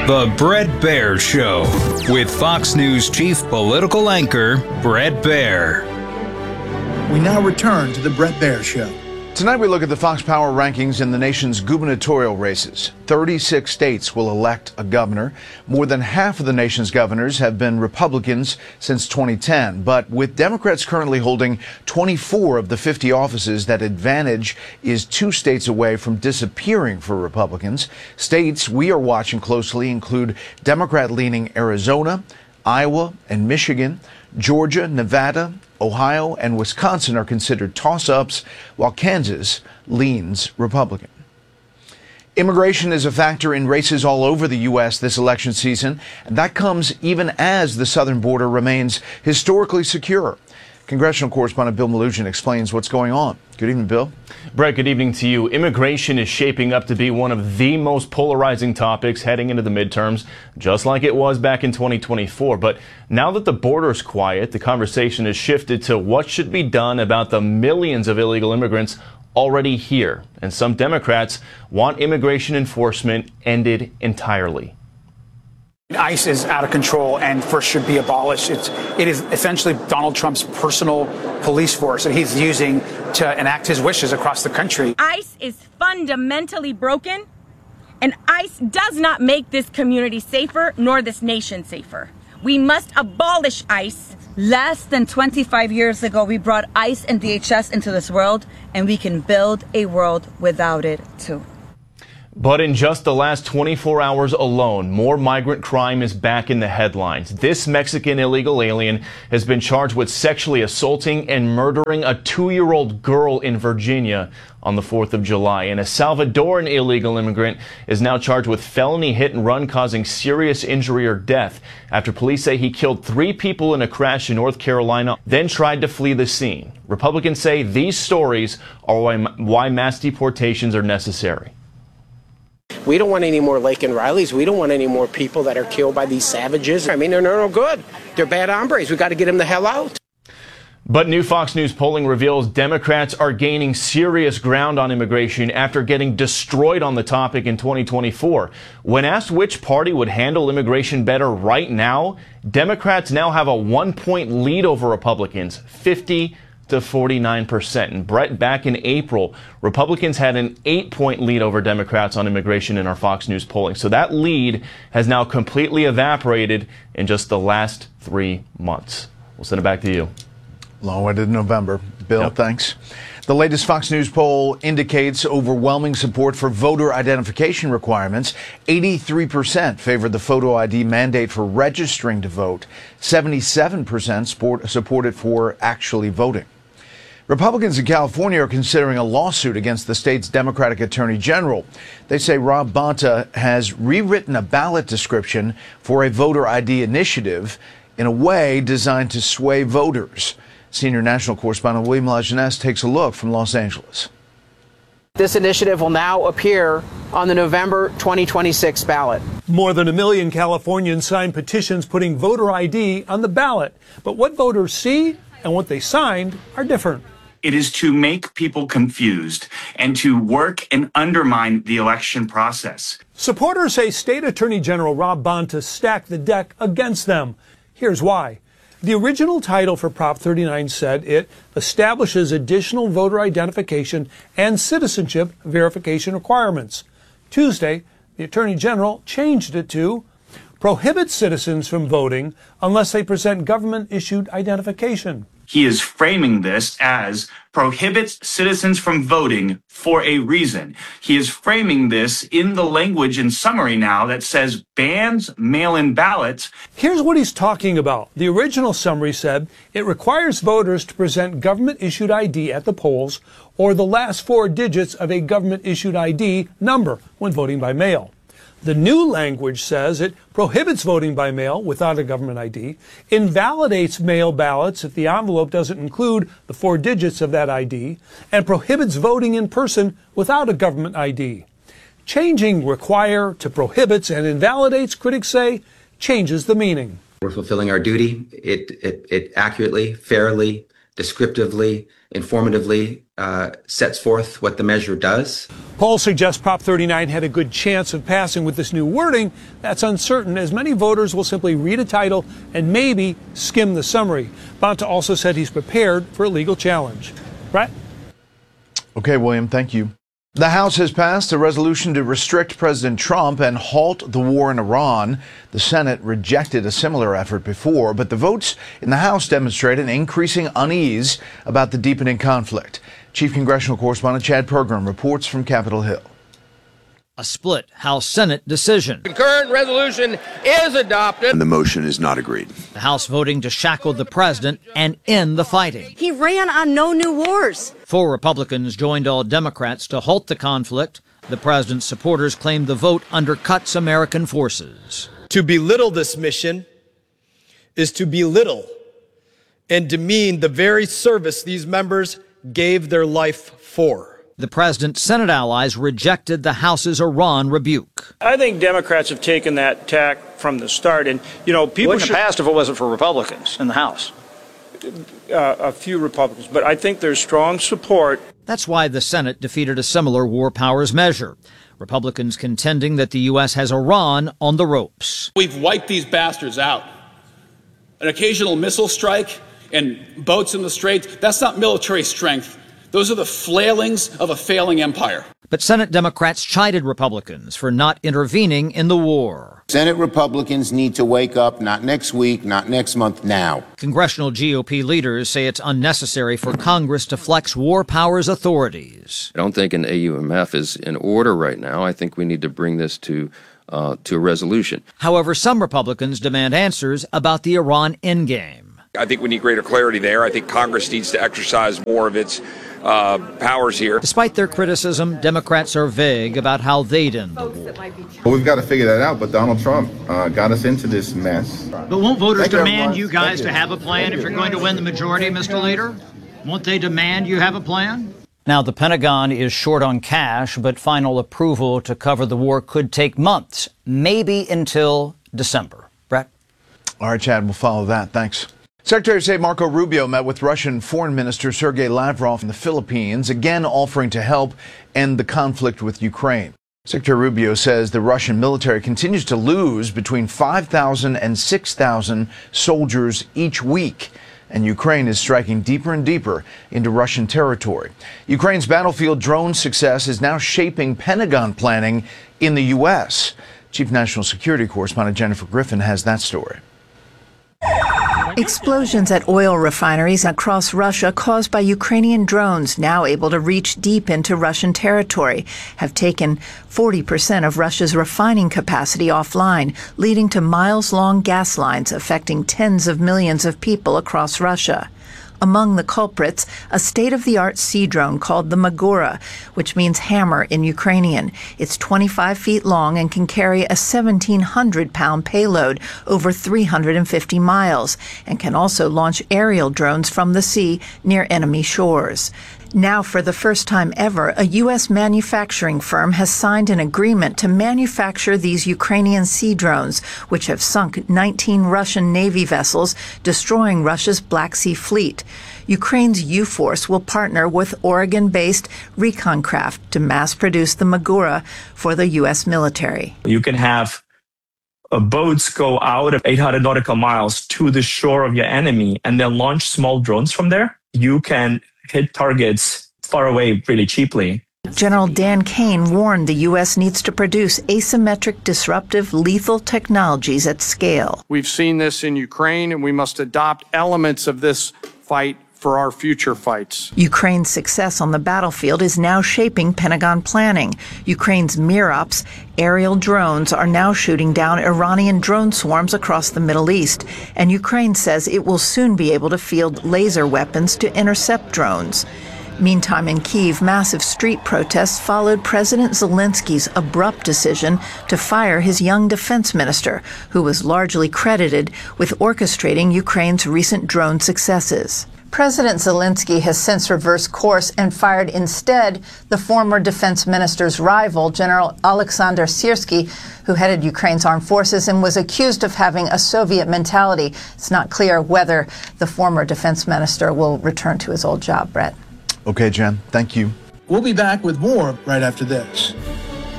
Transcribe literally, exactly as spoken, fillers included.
The Bret Baier Show with Fox News chief political anchor Bret Baier. We now return to the Bret Baier Show. Tonight we look at the Fox Power rankings in the nation's gubernatorial races. thirty-six states will elect a governor. More than half of the nation's governors have been Republicans since twenty ten. But with Democrats currently holding twenty-four of the fifty offices, that advantage is two states away from disappearing for Republicans. States we are watching closely include Democrat-leaning Arizona, Iowa, and Michigan. Georgia, Nevada, Ohio, and Wisconsin are considered toss-ups, while Kansas leans Republican. Immigration is a factor in races all over the U S this election season, and that comes even as the southern border remains historically secure. Congressional correspondent Bill Melugin explains what's going on. Good evening, Bill. Brett, good evening to you. Immigration is shaping up to be one of the most polarizing topics heading into the midterms, just like it was back in twenty twenty-four. But now that the border's quiet, the conversation has shifted to what should be done about the millions of illegal immigrants already here. And some Democrats want immigration enforcement ended entirely. ICE is out of control and first should be abolished. It's, it is essentially Donald Trump's personal police force that he's using to enact his wishes across the country. ICE is fundamentally broken, and ICE does not make this community safer nor this nation safer. We must abolish ICE. Less than twenty-five years ago, we brought ICE and D H S into this world, and we can build a world without it, too. But in just the last twenty-four hours alone, more migrant crime is back in the headlines. This Mexican illegal alien has been charged with sexually assaulting and murdering a two-year-old girl in Virginia on the fourth of July. And a Salvadoran illegal immigrant is now charged with felony hit and run causing serious injury or death after police say he killed three people in a crash in North Carolina, then tried to flee the scene. Republicans say these stories are why, why mass deportations are necessary. We don't want any more Laken Rileys. We don't want any more people that are killed by these savages. I mean, they're no good. They're bad hombres. We got to get them the hell out. But new Fox News polling reveals Democrats are gaining serious ground on immigration after getting destroyed on the topic in twenty twenty-four. When asked which party would handle immigration better right now, Democrats now have a one-point lead over Republicans, fifty to forty-nine percent. And Brett, back in April, Republicans had an eight-point lead over Democrats on immigration in our Fox News polling. So that lead has now completely evaporated in just the last three months. We'll send it back to you. Long-awaited November. Bill, yep. Thanks. The latest Fox News poll indicates overwhelming support for voter identification requirements. eighty-three percent favored the photo I D mandate for registering to vote. seventy-seven percent support, support it for actually voting. Republicans in California are considering a lawsuit against the state's Democratic Attorney General. They say Rob Bonta has rewritten a ballot description for a voter I D initiative in a way designed to sway voters. Senior national correspondent William Lajeunesse takes a look from Los Angeles. This initiative will now appear on the November twenty twenty-six ballot. More than a million Californians signed petitions putting voter I D on the ballot. But what voters see and what they signed are different. It is to make people confused and to work and undermine the election process. Supporters say State Attorney General Rob Bonta stacked the deck against them. Here's why. The original title for Prop thirty-nine said it establishes additional voter identification and citizenship verification requirements. Tuesday, the Attorney General changed it to prohibit citizens from voting unless they present government-issued identification. He is framing this as prohibits citizens from voting for a reason. He is framing this in the language in summary now that says bans mail-in ballots. Here's what he's talking about. The original summary said it requires voters to present government-issued I D at the polls or the last four digits of a government-issued I D number when voting by mail. The new language says it prohibits voting by mail without a government I D, invalidates mail ballots if the envelope doesn't include the four digits of that I D, and prohibits voting in person without a government I D. Changing require to prohibits and invalidates, critics say, changes the meaning. We're fulfilling our duty. It, it, it accurately, fairly, descriptively, informatively uh, sets forth what the measure does. Polls suggest Prop thirty-nine had a good chance of passing with this new wording. That's uncertain, as many voters will simply read a title and maybe skim the summary. Bonta also said he's prepared for a legal challenge. Brett? Okay, William, thank you. The House has passed a resolution to restrict President Trump and halt the war in Iran. The Senate rejected a similar effort before, but the votes in the House demonstrate an increasing unease about the deepening conflict. Chief Congressional Correspondent Chad Pergram reports from Capitol Hill. A split House-Senate decision. Concurrent resolution is adopted. And the motion is not agreed. The House voting to shackle the president and end the fighting. He ran on no new wars. Four Republicans joined all Democrats to halt the conflict. The president's supporters claimed the vote undercuts American forces. To belittle this mission is to belittle and demean the very service these members gave their life for. The president's Senate allies rejected the House's Iran rebuke. I think Democrats have taken that tack from the start. And, you know, people wouldn't should have passed if it wasn't for Republicans in the House. Uh, a few Republicans. But I think there's strong support. That's why the Senate defeated a similar war powers measure. Republicans contending that the U S has Iran on the ropes. We've wiped these bastards out. An occasional missile strike and boats in the Straits, that's not military strength. Those are the flailings of a failing empire. But Senate Democrats chided Republicans for not intervening in the war. Senate Republicans need to wake up, not next week, not next month, now. Congressional G O P leaders say it's unnecessary for Congress to flex war powers authorities. I don't think an A U M F is in order right now. I think we need to bring this to uh, to a resolution. However, some Republicans demand answers about the Iran endgame. I think we need greater clarity there. I think Congress needs to exercise more of its uh, powers here. Despite their criticism, Democrats are vague about how they'd end the war. Well, we've got to figure that out, but Donald Trump uh, got us into this mess. But won't voters Thank demand you guys to have a plan if you're going to win the majority, Mister Leader? Won't they demand you have a plan? Now, the Pentagon is short on cash, but final approval to cover the war could take months, maybe until December. Brett? All right, Chad, we'll follow that. Thanks. Secretary of State Marco Rubio met with Russian Foreign Minister Sergei Lavrov in the Philippines, again offering to help end the conflict with Ukraine. Secretary Rubio says the Russian military continues to lose between five thousand and six thousand soldiers each week, and Ukraine is striking deeper and deeper into Russian territory. Ukraine's battlefield drone success is now shaping Pentagon planning in the U S. Chief National Security Correspondent Jennifer Griffin has that story. Explosions at oil refineries across Russia caused by Ukrainian drones now able to reach deep into Russian territory have taken forty percent of Russia's refining capacity offline, leading to miles-long gas lines affecting tens of millions of people across Russia. Among the culprits, a state-of-the-art sea drone called the Magura, which means hammer in Ukrainian. It's twenty-five feet long and can carry a seventeen hundred pound payload over three hundred fifty miles, and can also launch aerial drones from the sea near enemy shores. Now, for the first time ever, a U S manufacturing firm has signed an agreement to manufacture these Ukrainian sea drones, which have sunk nineteen Russian Navy vessels, destroying Russia's Black Sea Fleet. Ukraine's U-Force will partner with Oregon-based Reconcraft to mass-produce the Magura for the U S military. You can have uh, boats go out of eight hundred nautical miles to the shore of your enemy and then launch small drones from there. You can hit targets far away really cheaply. General Dan Kane warned the U S needs to produce asymmetric, disruptive, lethal technologies at scale. We've seen this in Ukraine, and we must adopt elements of this fight for our future fights. Ukraine's success on the battlefield is now shaping Pentagon planning. Ukraine's Mirops aerial drones are now shooting down Iranian drone swarms across the Middle East, and Ukraine says it will soon be able to field laser weapons to intercept drones. Meantime, in Kyiv, massive street protests followed President Zelensky's abrupt decision to fire his young defense minister, who was largely credited with orchestrating Ukraine's recent drone successes. President Zelensky has since reversed course and fired instead the former defense minister's rival, General Alexander Syrskyi, who headed Ukraine's armed forces and was accused of having a Soviet mentality. It's not clear whether the former defense minister will return to his old job, Brett. Okay, Jen, thank you. We'll be back with more right after this.